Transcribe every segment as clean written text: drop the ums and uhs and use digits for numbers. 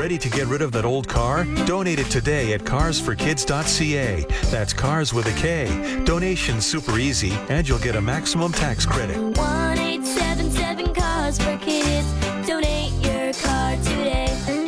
Ready to get rid of that old car? Donate it today at carsforkids.ca. That's cars with a K. Donation's super easy, and you'll get a maximum tax credit. 1-877 Cars for Kids. Donate your car today.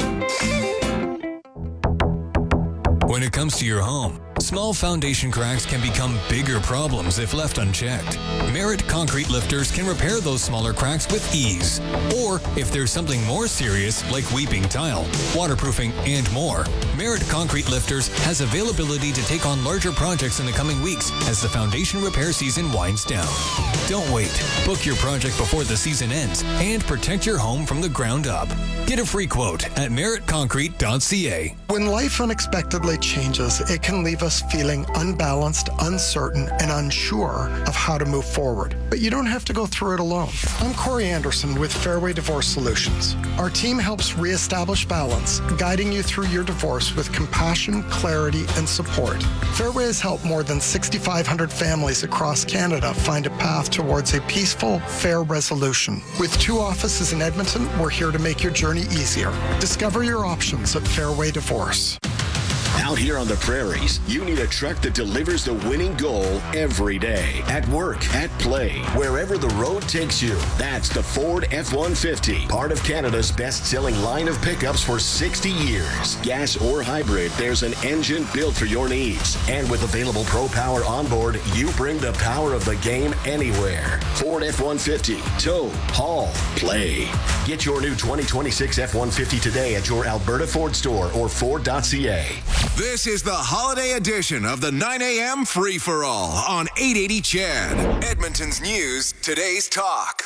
When it comes to your home, small foundation cracks can become bigger problems if left unchecked. Merit Concrete Lifters can repair those smaller cracks with ease. Or if there's something more serious like weeping tile, waterproofing, and more, Merit Concrete Lifters has availability to take on larger projects in the coming weeks as the foundation repair season winds down. Don't wait. Book your project before the season ends and protect your home from the ground up. Get a free quote at meritconcrete.ca. When life unexpectedly changes, it can leave us feeling unbalanced, uncertain, and unsure of how to move forward. But you don't have to go through it alone. I'm Corey Anderson with Fairway Divorce Solutions. Our team helps reestablish balance, guiding you through your divorce with compassion, clarity, and support. Fairway has helped more than 6,500 families across Canada find a path towards a peaceful, fair resolution. With 2 offices in Edmonton, we're here to make your journey easier. Discover your options at Fairway Divorce. Out here on the prairies, you need a truck that delivers the winning goal every day. At work, at play, wherever the road takes you. That's the Ford F-150, part of Canada's best-selling line of pickups for 60 years. Gas or hybrid, there's an engine built for your needs. And with available Pro Power onboard, you bring the power of the game anywhere. Ford F-150, tow, haul, play. Get your new 2026 F-150 today at your Alberta Ford store or Ford.ca. This is the holiday edition of the 9 a.m. Free-for-All on 880 CHED. Edmonton's News, today's talk.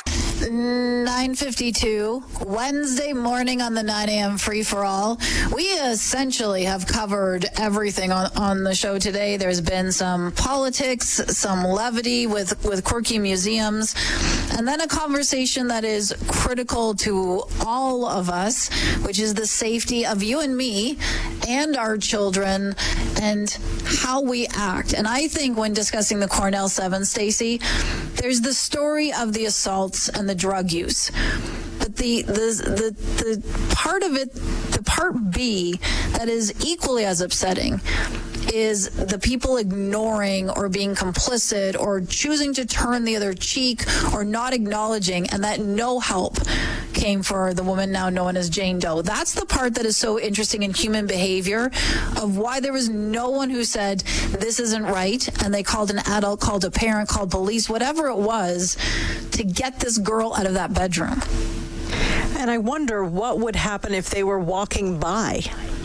9:52, Wednesday morning on the 9 a.m. Free-for-All. We essentially have covered everything on the show today. There's been some politics, some levity with quirky museums, and then a conversation that is critical to all of us, which is the safety of you and me and our children and how we act. And I think when discussing the Cornell 7, Stacey, there's the story of the assaults and the drug use. But the part of it, the part B, that is equally as upsetting is the people ignoring or being complicit or choosing to turn the other cheek or not acknowledging, and that no help came for the woman now known as Jane Doe. That's the part that is so interesting in human behavior, of why there was no one who said this isn't right, and they called an adult, called a parent, called police, whatever it was, to get this girl out of that bedroom. And I wonder what would happen if they were walking by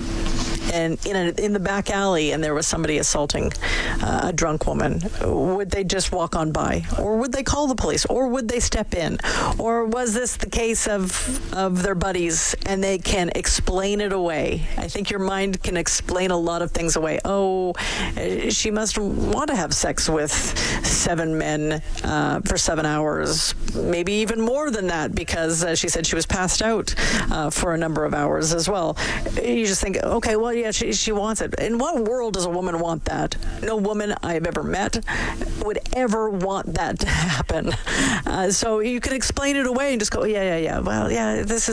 and in the back alley and there was somebody assaulting a drunk woman. Would they just walk on by, or would they call the police, or would they step in, or was this the case of their buddies and they can explain it away? I think your mind can explain a lot of things away. Oh, she must want to have sex with 7 men for 7 hours, maybe even more than that, because she said she was passed out for a number of hours as well. You just think, okay, well, yeah, she wants it. In what world does a woman want that? No woman I have ever met would ever want that to happen. So you can explain it away and just go, yeah. Well, yeah, this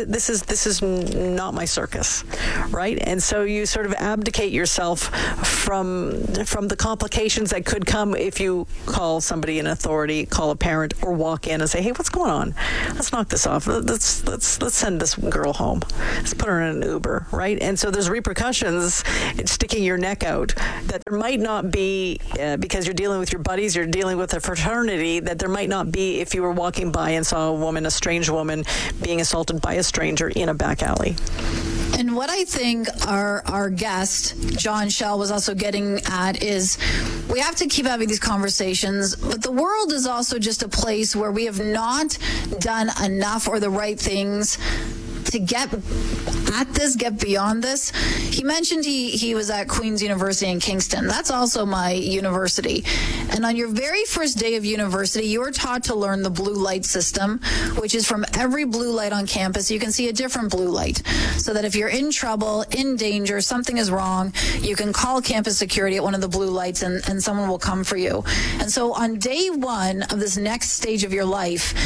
is not my circus, right? And so you sort of abdicate yourself from the complications that could come if you call somebody in authority, call a parent, or walk in and say, hey, what's going on? Let's knock this off. Let's send this girl home. Let's put her in an Uber, right? And so there's repercussions in sticking your neck out that there might not be because you're dealing with your buddies, you're dealing with a fraternity, that there might not be if you were walking by and saw a strange woman being assaulted by a stranger in a back alley. And what I think our guest, John Shell, was also getting at is we have to keep having these conversations, but the world is also just a place where we have not done enough or the right things to get at this, get beyond this. He mentioned he was at Queen's University in Kingston. That's also my university. And on your very first day of university, you are taught to learn the blue light system, which is from every blue light on campus, you can see a different blue light. So that if you're in trouble, in danger, something is wrong, you can call campus security at one of the blue lights and someone will come for you. And so on day one of this next stage of your life,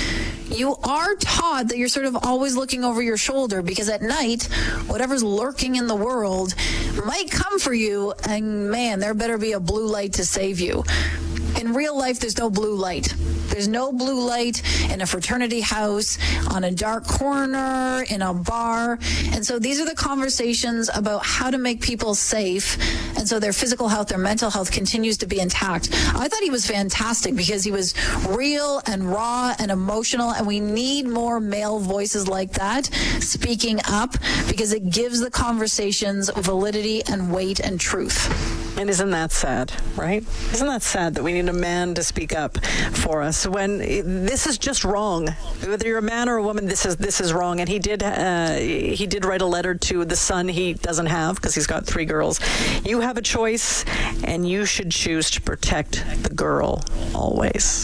you are taught that you're sort of always looking over your shoulder because at night, whatever's lurking in the world might come for you, and man, there better be a blue light to save you. In real life, there's no blue light. There's no blue light in a fraternity house, on a dark corner, in a bar. And so these are the conversations about how to make people safe. And so their physical health, their mental health continues to be intact. I thought he was fantastic because he was real and raw and emotional. And we need more male voices like that speaking up because it gives the conversations validity and weight and truth. And isn't that sad, right? Isn't that sad that we need a man to speak up for us when this is just wrong? Whether you're a man or a woman, this is wrong. And he did write a letter to the son he doesn't have because he's got 3 girls. You have a choice, and you should choose to protect the girl always.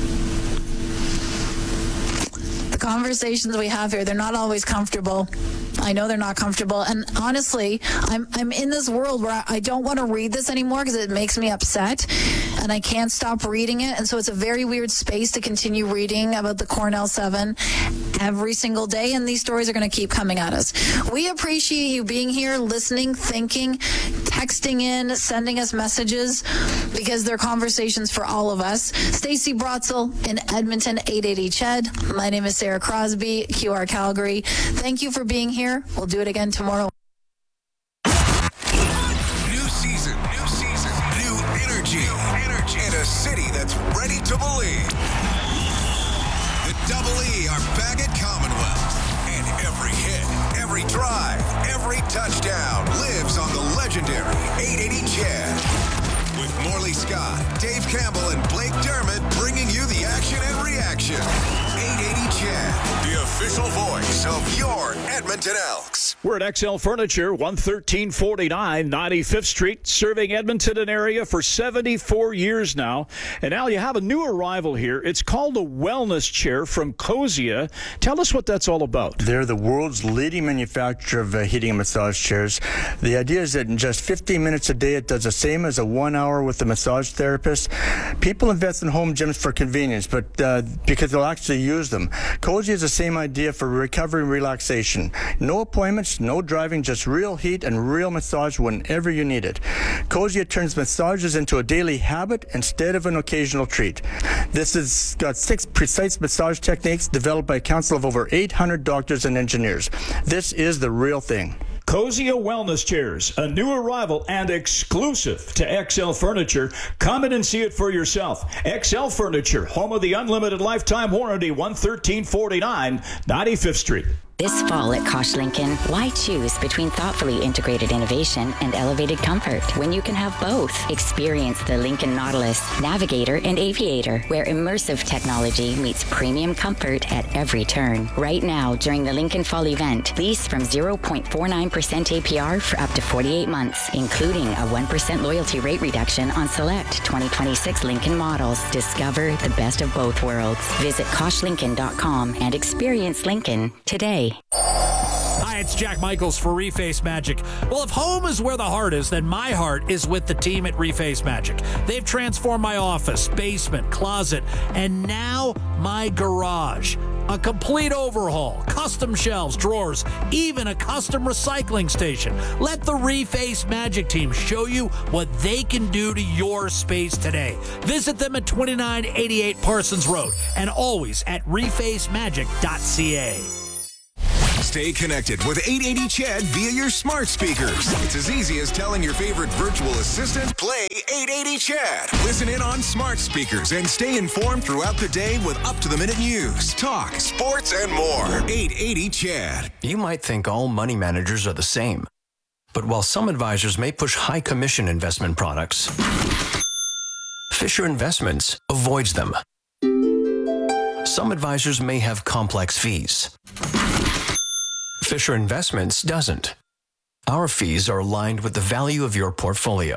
The conversations we have here, they're not always comfortable. I know they're not comfortable. And honestly, I'm in this world where I don't want to read this anymore because it makes me upset and I can't stop reading it. And so it's a very weird space to continue reading about the Cornell 7 every single day. And these stories are going to keep coming at us. We appreciate you being here, listening, thinking, texting in, sending us messages because they're conversations for all of us. Stacey Brotzel in Edmonton, 880 CHED. My name is Sarah Crosby, QR Calgary. Thank you for being here. We'll do it again tomorrow. New season, new energy, and a city that's ready to believe. The Double E are back at Commonwealth, and every hit, every drive, every touchdown lives on the legendary 880 CHED. With Morley Scott, Dave Campbell, and Blake Dermott bringing you the action and reaction. 880 CHED, the official voice of your Edmonton Elks. We're at XL Furniture, 11349 95th Street, serving Edmonton and area for 74 years now. And Al, you have a new arrival here. It's called the Wellness Chair from Cosia. Tell us what that's all about. They're the world's leading manufacturer of heating and massage chairs. The idea is that in just 15 minutes a day, it does the same as a 1 hour with a massage therapist. People invest in home gyms for convenience, but because they'll actually use them. Cosia is the same idea for recovery and relaxation. No appointments, no driving, just real heat and real massage whenever you need it. Cosia turns massages into a daily habit instead of an occasional treat. This has got 6 precise massage techniques developed by a council of over 800 doctors and engineers. This is the real thing. Cosia Wellness Chairs, a new arrival and exclusive to XL Furniture. Come in and see it for yourself. XL Furniture, home of the unlimited lifetime warranty, 11349 95th Street. This fall at Kosh Lincoln, why choose between thoughtfully integrated innovation and elevated comfort when you can have both? Experience the Lincoln Nautilus, Navigator, and Aviator, where immersive technology meets premium comfort at every turn. Right now, during the Lincoln Fall event, lease from 0.49% APR for up to 48 months, including a 1% loyalty rate reduction on select 2026 Lincoln models. Discover the best of both worlds. Visit KoshLincoln.com and experience Lincoln today. Hi, it's Jack Michaels for Reface Magic. Well, if home is where the heart is, then my heart is with the team at Reface Magic. They've transformed my office, basement, closet, and now my garage. A complete overhaul, custom shelves, drawers, even a custom recycling station. Let the Reface Magic team show you what they can do to your space today. Visit them at 2988 Parsons Road and always at refacemagic.ca. Stay connected with 880 CHED via your smart speakers. It's as easy as telling your favorite virtual assistant, play 880 CHED. Listen in on smart speakers and stay informed throughout the day with up-to-the-minute news, talk, sports, and more. 880 CHED. You might think all money managers are the same. But while some advisors may push high-commission investment products, Fisher Investments avoids them. Some advisors may have complex fees. Fisher Investments doesn't. Our fees are aligned with the value of your portfolio.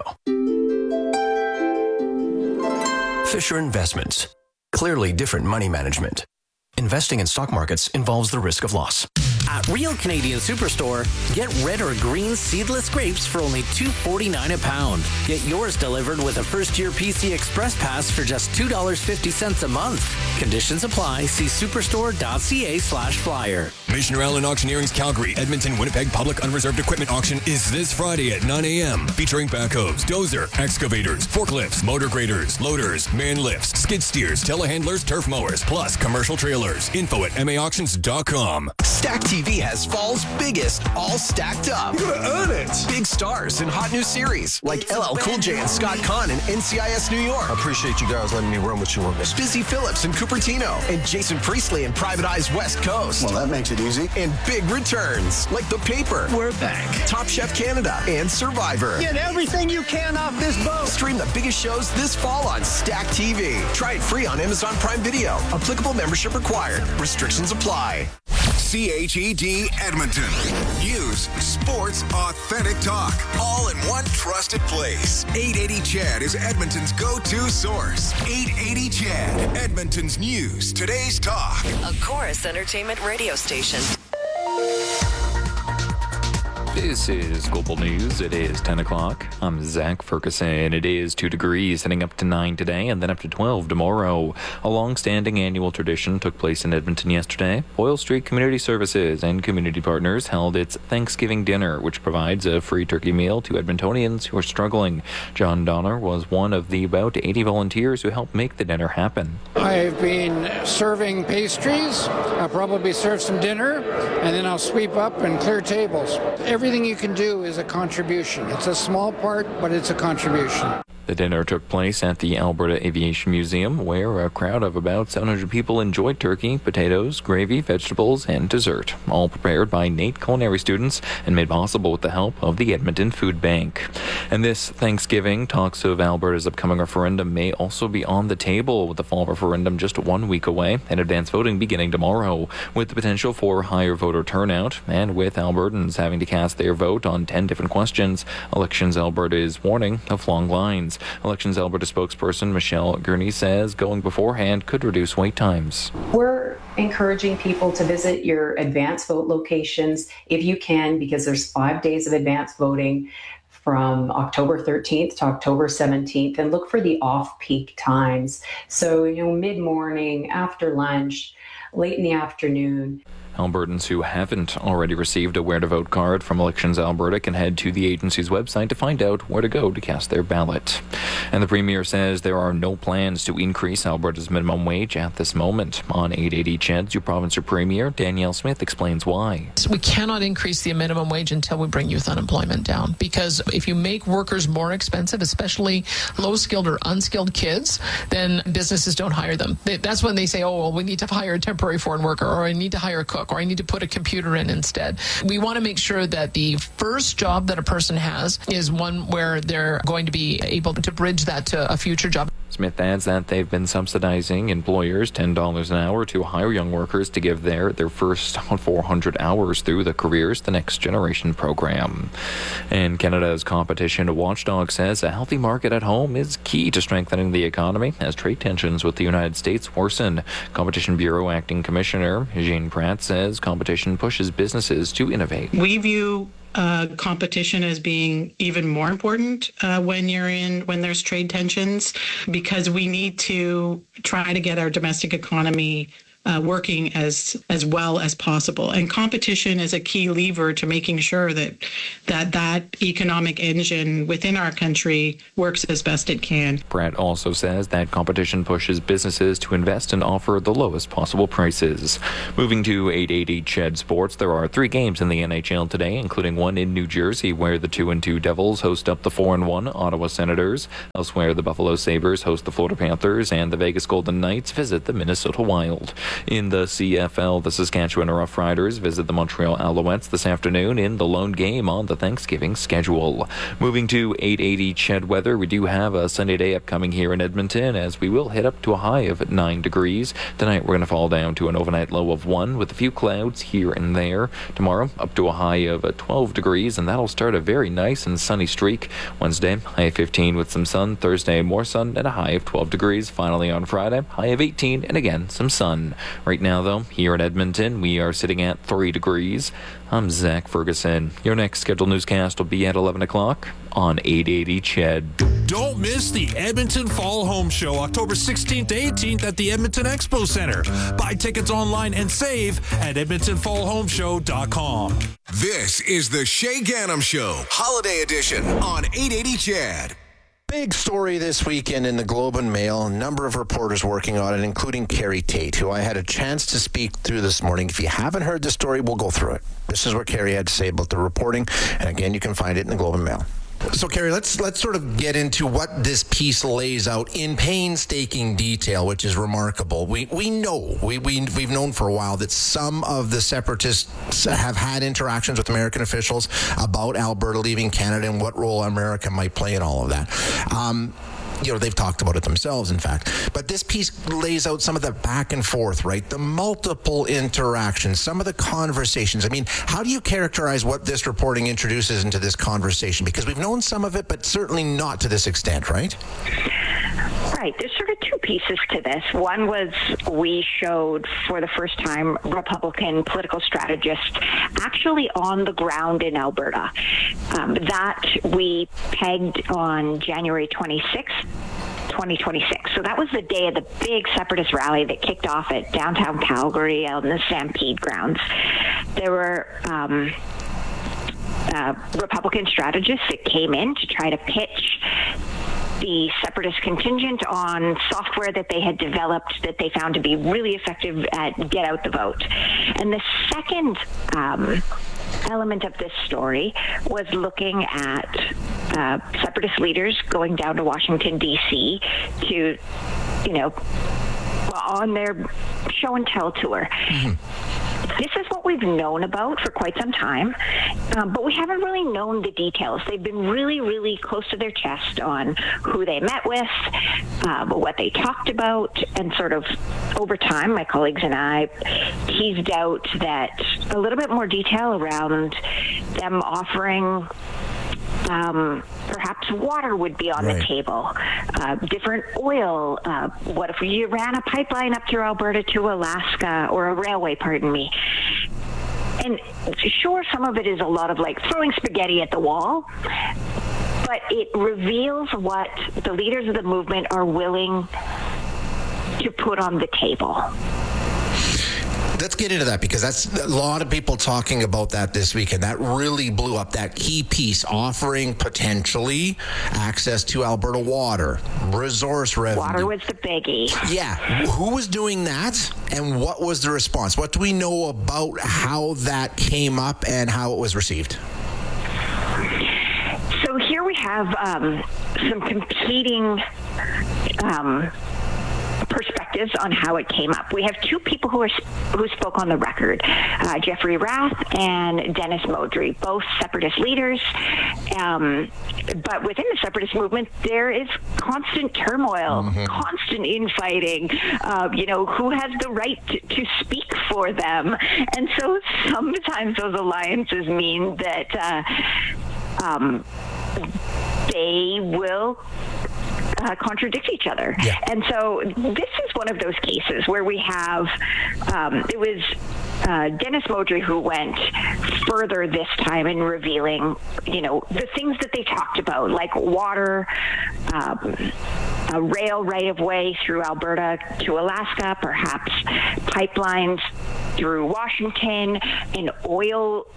Fisher Investments. Clearly different money management. Investing in stock markets involves the risk of loss. At Real Canadian Superstore, get red or green seedless grapes for only $2.49 a pound. Get yours delivered with a first-year PC Express Pass for just $2.50 a month. Conditions apply. See superstore.ca/flyer. Missioner Allen Auctioneering's Calgary, Edmonton, Winnipeg Public Unreserved Equipment Auction is this Friday at 9 a.m. featuring backhoes, dozer, excavators, forklifts, motor graders, loaders, man lifts, skid steers, telehandlers, turf mowers, plus commercial trailers. Info at maauctions.com. Stack TV has fall's biggest, all stacked up. You're gonna earn it. Big stars in hot new series like LL Cool J and Scott Conn in NCIS New York. I appreciate you guys letting me run with you on this. Busy Phillips in Cupertino and Jason Priestley in Private Eyes West Coast. Well, that makes it easy. And big returns like The Paper, We're back. Top Chef Canada, and Survivor. Get everything you can off this boat. Stream the biggest shows this fall on Stack TV. Try it free on Amazon Prime Video. Applicable membership required. Restrictions apply. CHED Edmonton. News, sports, authentic talk, all in one trusted place. 880 CHED is Edmonton's go-to source. 880 CHED, Edmonton's news, today's talk. A Chorus Entertainment radio station. This is Global News. It is 10 o'clock. I'm Zach Ferguson. It is 2 degrees, heading up to 9 today and then up to 12 tomorrow. A long-standing annual tradition took place in Edmonton yesterday. Boyle Street Community Services and community partners held its Thanksgiving dinner, which provides a free turkey meal to Edmontonians who are struggling. John Donner was one of the about 80 volunteers who helped make the dinner happen. I've been serving pastries. I'll probably serve some dinner, and then I'll sweep up and clear tables. Everything you can do is a contribution. It's a small part, but it's a contribution. The dinner took place at the Alberta Aviation Museum, where a crowd of about 700 people enjoyed turkey, potatoes, gravy, vegetables, and dessert, all prepared by NAIT culinary students and made possible with the help of the Edmonton Food Bank. And this Thanksgiving, talks of Alberta's upcoming referendum may also be on the table, with the fall referendum just 1 week away and advance voting beginning tomorrow, with the potential for higher voter turnout, and with Albertans having to cast their vote on 10 different questions. Elections Alberta is warning of long lines. Elections Alberta spokesperson Michelle Gurney says going beforehand could reduce wait times. We're encouraging people to visit your advance vote locations if you can, because there's 5 days of advance voting from October 13th to October 17th, and look for the off-peak times. So, mid-morning, after lunch, late in the afternoon. Albertans who haven't already received a Where to Vote card from Elections Alberta can head to the agency's website to find out where to go to cast their ballot. And the Premier says there are no plans to increase Alberta's minimum wage at this moment. On 880 CHED's Your Province, Your Premier, Danielle Smith explains why. We cannot increase the minimum wage until we bring youth unemployment down, because if you make workers more expensive, especially low-skilled or unskilled kids, then businesses don't hire them. That's when they say, oh, well, we need to hire a temporary foreign worker, or I need to hire a cook, or I need to put a computer in instead. We want to make sure that the first job that a person has is one where they're going to be able to bridge that to a future job. Smith adds that they've been subsidizing employers $10 an hour to hire young workers to give their first 400 hours through the Careers the Next Generation program. And Canada's competition watchdog says a healthy market at home is key to strengthening the economy as trade tensions with the United States worsen. Competition Bureau Acting Commissioner Jean Pratt says competition pushes businesses to innovate. We view competition as being even more important when there's trade tensions, because we need to try to get our domestic economy working as well as possible. And competition is a key lever to making sure that economic engine within our country works as best it can. Pratt also says that competition pushes businesses to invest and offer the lowest possible prices. Moving to 880 CHED Sports, there are 3 games in the NHL today, including one in New Jersey where the 2-2 Devils host up the 4-1 Ottawa Senators. Elsewhere, the Buffalo Sabres host the Florida Panthers, and the Vegas Golden Knights visit the Minnesota Wild. In the CFL, the Saskatchewan Roughriders visit the Montreal Alouettes this afternoon in the lone game on the Thanksgiving schedule. Moving to 880 CHED weather, we do have a sunny day upcoming here in Edmonton, as we will hit up to a high of 9 degrees. Tonight we're going to fall down to an overnight low of 1 with a few clouds here and there. Tomorrow up to a high of 12 degrees, and that'll start a very nice and sunny streak. Wednesday, high of 15 with some sun. Thursday, more sun and a high of 12 degrees. Finally on Friday, high of 18 and again some sun. Right now, though, here in Edmonton, we are sitting at 3 degrees. I'm Zach Ferguson. Your next scheduled newscast will be at 11 o'clock on 880 CHED. Don't miss the Edmonton Fall Home Show, October 16th to 18th at the Edmonton Expo Center. Buy tickets online and save at EdmontonFallHomeShow.com. This is the Shay Gannam Show, Holiday Edition on 880 CHED. Big story this weekend in the Globe and Mail. A number of reporters working on it, including Carrie Tate, who I had a chance to speak through this morning. If you haven't heard the story, we'll go through it. This is what Carrie had to say about the reporting. And again, you can find it in the Globe and Mail. So, Carrie, let's sort of get into what this piece lays out in painstaking detail, which is remarkable. We've known for a while that some of the separatists have had interactions with American officials about Alberta leaving Canada and what role America might play in all of that. They've talked about it themselves, in fact. But this piece lays out some of the back and forth, right? The multiple interactions, some of the conversations. I mean, how do you characterize what this reporting introduces into this conversation? Because we've known some of it, but certainly not to this extent, right? Right. There's sort of two pieces to this. One was we showed for the first time Republican political strategists actually on the ground in Alberta. That we pegged on January 26th. 2026. So that was the day of the big separatist rally that kicked off at downtown Calgary on the Stampede grounds. There were Republican strategists that came in to try to pitch the separatist contingent on software that they had developed that they found to be really effective at get out the vote. And the second element of this story was looking at separatist leaders going down to Washington, D.C. to, on their show and tell tour. Mm-hmm. This is what we've known about for quite some time, but we haven't really known the details. They've been really, really close to their chest on who they met with, what they talked about, and sort of over time, my colleagues and I teased out that a little bit more detail around them offering perhaps water would be on the table, different oil. What if you ran a pipeline up through Alberta to Alaska, or a railway, pardon me. And sure, some of it is a lot of like throwing spaghetti at the wall, but it reveals what the leaders of the movement are willing to put on the table. Let's get into that, because that's a lot of people talking about that this weekend. That really blew up, that key piece, offering potentially access to Alberta water, resource revenue. Water was the biggie. Yeah. Who was doing that, and what was the response? What do we know about how that came up and how it was received? So here we have some competing perspectives on how it came up. We have two people who spoke on the record, Jeffrey Rath and Dennis Modry, both separatist leaders. But within the separatist movement, there is constant turmoil, constant infighting. Who has the right to speak for them? And so sometimes those alliances mean that they will contradict each other. Yeah. And so this is one of those cases where we have, it was Dennis Modry who went further this time in revealing, the things that they talked about, like water, a rail right-of-way through Alberta to Alaska, perhaps pipelines through Washington, and oil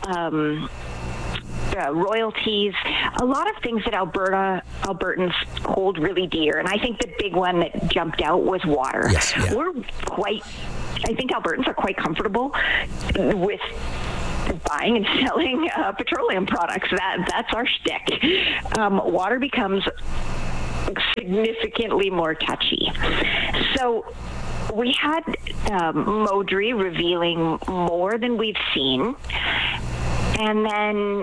royalties, a lot of things that Albertans hold really dear. And I think the big one that jumped out was water. Yes, yeah. I think Albertans are quite comfortable with buying and selling petroleum products. That's our shtick. Water becomes significantly more touchy. So we had Modry revealing more than we've seen, and then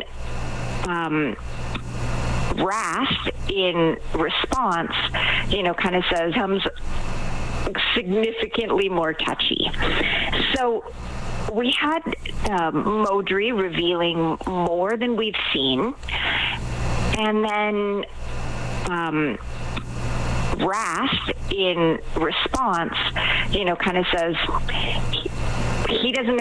Rath, in response, kind of says, significantly more touchy. So we had Modry revealing more than we've seen, and then Rath, in response, kind of says he doesn't